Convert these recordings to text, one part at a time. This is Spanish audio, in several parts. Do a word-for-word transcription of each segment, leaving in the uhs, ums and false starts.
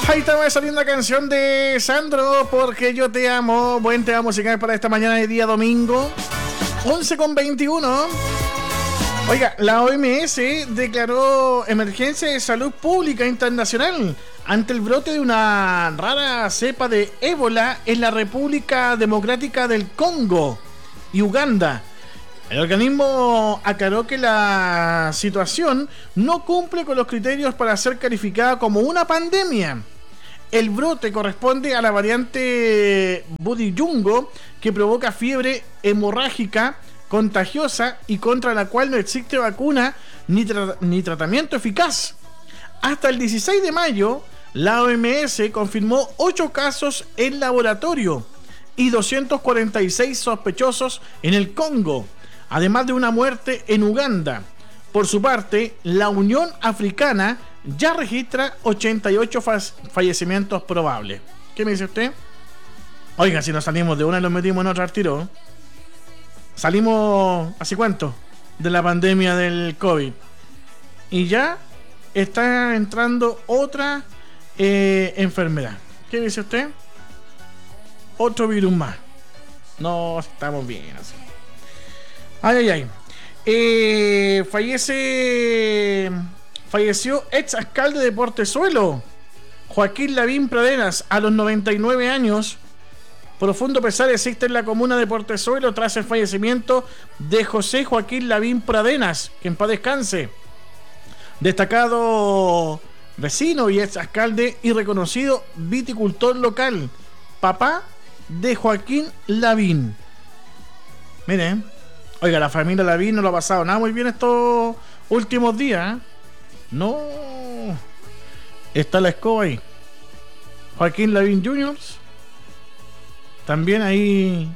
Ahí estaba esa linda canción de Sandro, Porque yo te amo. Buen tema musical para esta mañana de día domingo, once con veintiuno. Oiga, la O M S declaró emergencia de salud pública internacional ante el brote de una rara cepa de ébola en la República Democrática del Congo y Uganda. El organismo aclaró que la situación no cumple con los criterios para ser calificada como una pandemia. El brote corresponde a la variante Budiyungo, que provoca fiebre hemorrágica contagiosa y contra la cual no existe vacuna ni, tra- ni tratamiento eficaz. Hasta el dieciséis de mayo, la O M S confirmó ocho casos en laboratorio y doscientos cuarenta y seis sospechosos en el Congo, además de una muerte en Uganda. Por su parte, la Unión Africana ya registra ochenta y ocho fa- fallecimientos probables. ¿Qué me dice usted? Oiga, si nos salimos de una y nos metimos en otra al tiro. Salimos, ¿hace cuánto? De la pandemia del COVID. Y ya está entrando otra eh, enfermedad. ¿Qué dice usted? Otro virus más. No, estamos bien así. Ay, ay, ay. Eh, fallece... Falleció ex alcalde de Portezuelo, Joaquín Lavín Pradenas, a los noventa y nueve años. Profundo pesar existe en la comuna de Portezuelo tras el fallecimiento de José Joaquín Lavín Pradenas, que en paz descanse. Destacado vecino y ex alcalde y reconocido viticultor local, papá de Joaquín Lavín. Miren, oiga, la familia Lavín no lo ha pasado nada muy bien estos últimos días, ¿eh? No, está la escoba ahí. Joaquín Lavín junior también ahí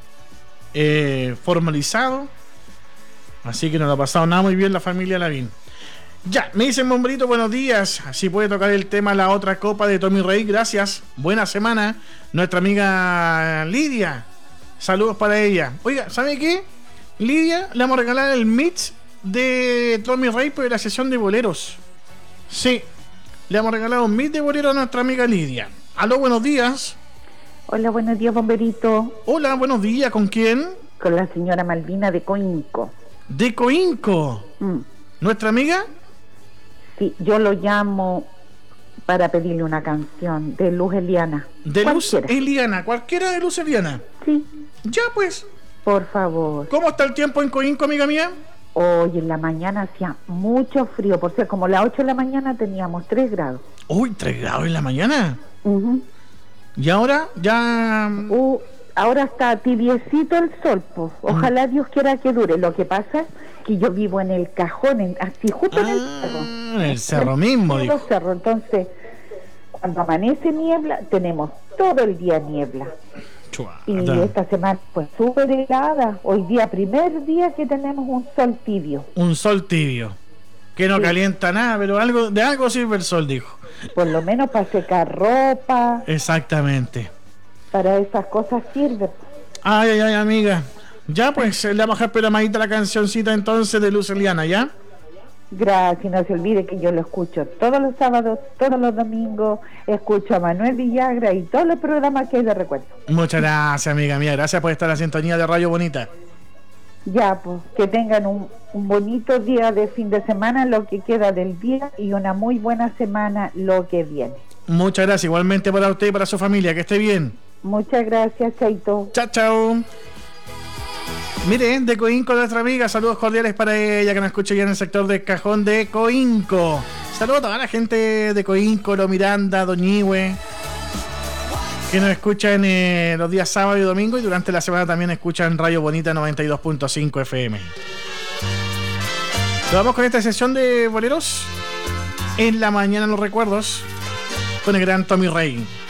eh, formalizado. Así que no lo ha pasado nada muy bien la familia Lavín. Ya, me dicen Bomberito, buenos días. Así puede tocar el tema la otra copa de Tommy Rey. Gracias, buena semana. Nuestra amiga Lidia, saludos para ella. Oiga, ¿sabe qué? Lidia, le vamos a regalar el mix de Tommy Rey por la sesión de boleros. Sí, le hemos regalado un mix de bolero a nuestra amiga Lidia. Aló, buenos días. Hola, buenos días, Bomberito. Hola, buenos días, ¿con quién? Con la señora Malvina de Coinco. ¿De Coinco? Mm. ¿Nuestra amiga? Sí, yo lo llamo para pedirle una canción de Luz Eliana. ¿De Luz Eliana? ¿Cualquiera de Luz Eliana? Sí. Ya, pues. Por favor. ¿Cómo está el tiempo en Coinco, amiga mía? Hoy en la mañana hacía mucho frío, por ser como las ocho de la mañana teníamos tres grados. Uy, tres grados en la mañana. Uh-huh. ¿Y ahora? Ya... Uh, ahora está tibiecito el sol, pues. Ojalá mm. Dios quiera que dure. Lo que pasa es que yo vivo en el cajón, en, así justo ah, en el cerro. En el cerro mismo, digo. Cerro. Entonces, cuando amanece niebla, tenemos todo el día niebla. Chua, y da. Esta semana pues súper helada. Hoy día, primer día que tenemos un sol tibio. Un sol tibio. Que no sí. calienta nada, pero algo de algo sirve el sol, dijo. Por lo menos para secar ropa. Exactamente. Para esas cosas sirve. Ay, ay, ay, amiga. Ya, pues, le vamos a dejar pelamadita la cancioncita entonces de Luz Eliana, ¿ya? Gracias, no se olvide que yo lo escucho todos los sábados, todos los domingos, escucho a Manuel Villagra y todos los programas que hay de recuerdo. Muchas gracias, amiga mía, gracias por estar en la sintonía de Radio Bonita. Ya, pues, que tengan un, un bonito día de fin de semana, lo que queda del día, y una muy buena semana lo que viene. Muchas gracias, igualmente para usted y para su familia, que esté bien. Muchas gracias, Chaito. Chao, chao. Mire, de Coinco, nuestra amiga, saludos cordiales para ella que nos escucha ya en el sector de Cajón de Coinco. Saludos a toda la gente de Coinco, Lo Miranda, Doñihue, que nos escuchan eh, los días sábado y domingo, y durante la semana también escuchan Radio Bonita noventa y dos punto cinco F M. Nos vamos con esta sesión de boleros en la mañana, los recuerdos con el gran Tommy Rey.